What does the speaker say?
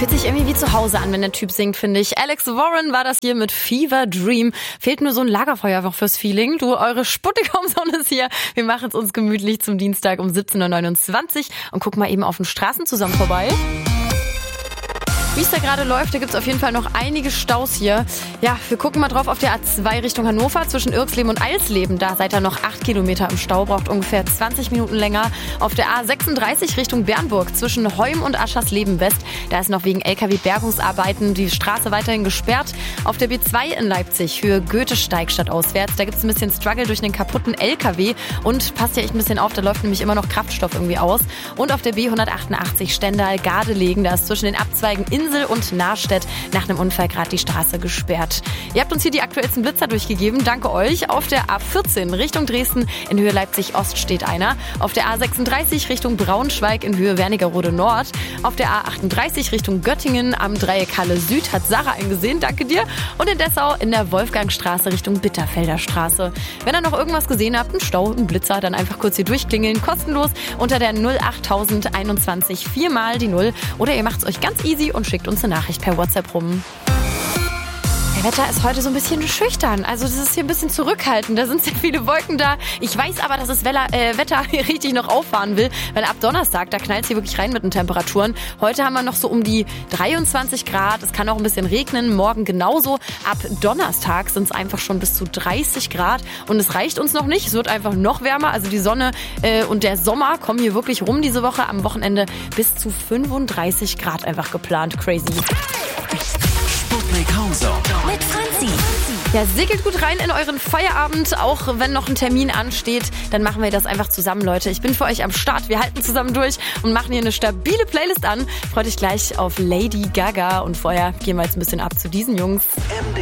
Fühlt sich irgendwie wie zu Hause an, wenn der Typ singt, finde ich. Alex Warren war das hier mit Fever Dream. Fehlt nur so ein Lagerfeuer noch fürs Feeling. Du, eure Sputnik-Sonne ist hier. Wir machen es uns gemütlich zum Dienstag um 17.29 Uhr und gucken mal eben auf den Straßen zusammen vorbei. Wie es da gerade läuft, da gibt's auf jeden Fall noch einige Staus hier. Ja, wir gucken mal drauf auf der A2 Richtung Hannover zwischen Irxleben und Eilsleben. Da seid ihr noch 8 Kilometer im Stau, braucht ungefähr 20 Minuten länger. Auf der A36 Richtung Bernburg zwischen Heum und Aschersleben West. Da ist noch wegen LKW-Bergungsarbeiten die Straße weiterhin gesperrt. Auf der B2 in Leipzig Höhe Goethesteig stadtauswärts. Da gibt's ein bisschen Struggle durch einen kaputten LKW. Und passt ja echt ein bisschen auf, da läuft nämlich immer noch Kraftstoff irgendwie aus. Und auf der B188 Stendal-Gardelegen, da ist zwischen den Abzweigen Insel und Nahrstedt nach einem Unfall gerade die Straße gesperrt. Ihr habt uns hier die aktuellsten Blitzer durchgegeben. Danke euch. Auf der A14 Richtung Dresden in Höhe Leipzig-Ost steht einer. Auf der A36 Richtung Braunschweig in Höhe Wernigerode Nord. Auf der A38 Richtung Göttingen am Dreieck Halle Süd hat Sarah eingesehen. Danke dir. Und in Dessau in der Wolfgangstraße Richtung Bitterfelder Straße. Wenn ihr noch irgendwas gesehen habt, einen Stau, einen Blitzer, dann einfach kurz hier durchklingeln. Kostenlos unter der 08021 4 mal die 0. Oder ihr macht es euch ganz easy und schickt uns eine Nachricht per WhatsApp rum. Der Wetter ist heute so ein bisschen schüchtern. Also das ist hier ein bisschen zurückhaltend. Da sind sehr viele Wolken da. Ich weiß aber, dass das Wetter hier richtig noch auffahren will. Weil ab Donnerstag, da knallt es hier wirklich rein mit den Temperaturen. Heute haben wir noch so um die 23 Grad. Es kann auch ein bisschen regnen. Morgen genauso. Ab Donnerstag sind es einfach schon bis zu 30 Grad. Und es reicht uns noch nicht. Es wird einfach noch wärmer. Also die Sonne und der Sommer kommen hier wirklich rum diese Woche. Am Wochenende bis zu 35 Grad einfach geplant. Crazy. Sputnik Hauser mit Franzi. Ja, segelt gut rein in euren Feierabend, auch wenn noch ein Termin ansteht, dann machen wir das einfach zusammen, Leute. Ich bin für euch am Start, wir halten zusammen durch und machen hier eine stabile Playlist an. Freut euch gleich auf Lady Gaga und vorher gehen wir jetzt ein bisschen ab zu diesen Jungs.